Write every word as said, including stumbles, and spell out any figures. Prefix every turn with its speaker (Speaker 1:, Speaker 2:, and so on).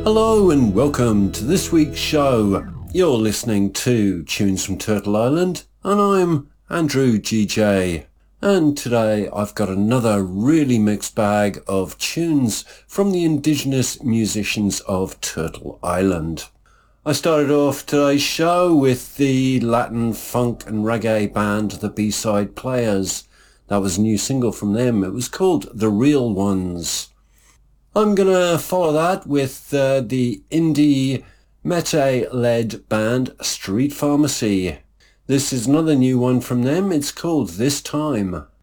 Speaker 1: Hello and welcome to this week's show. You're listening to Tunes from Turtle Island and I'm Andrew G J. And today I've got another really mixed bag of tunes from the indigenous musicians of Turtle Island. I started off today's show with the Latin funk and reggae band The B-Side Players. That was a new single from them. It was called The Real Ones. I'm going to follow that with uh, the indie Mete-led band Street Pharmacy. This is another new one from them. It's called This Time.